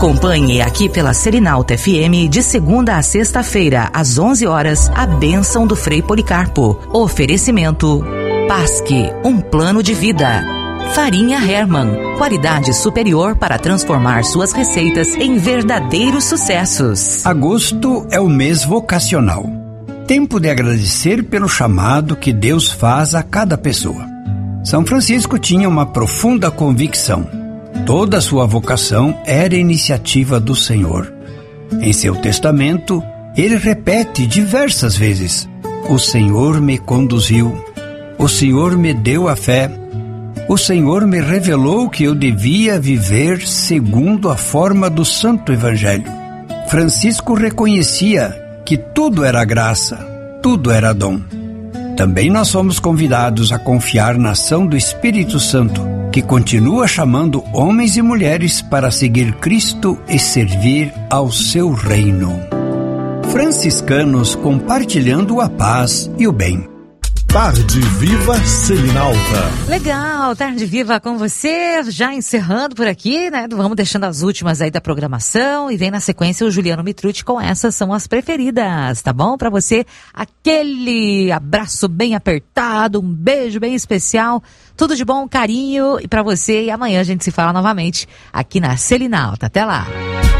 Acompanhe aqui pela Selinalta FM de segunda a sexta-feira, às 11 horas, a bênção do Frei Policarpo. Oferecimento Pasque, um plano de vida. Farinha Hermann, qualidade superior para transformar suas receitas em verdadeiros sucessos. Agosto é o mês vocacional. Tempo de agradecer pelo chamado que Deus faz a cada pessoa. São Francisco tinha uma profunda convicção. Toda a sua vocação era iniciativa do Senhor. Em seu testamento, ele repete diversas vezes: o Senhor me conduziu, o Senhor me deu a fé, o Senhor me revelou que eu devia viver segundo a forma do Santo Evangelho. Francisco reconhecia que tudo era graça, tudo era dom. Também nós somos convidados a confiar na ação do Espírito Santo, que continua chamando homens e mulheres para seguir Cristo e servir ao seu reino. Franciscanos compartilhando a paz e o bem. Tarde Viva Selinalta. Legal, Tarde Viva com você, já encerrando por aqui, né? Vamos deixando as últimas aí da programação e vem na sequência o Juliano Mitrucci com Essas São as Preferidas, tá bom? Pra você, aquele abraço bem apertado, um beijo bem especial, tudo de bom, carinho e pra você, e amanhã a gente se fala novamente aqui na Selinalta. Até lá!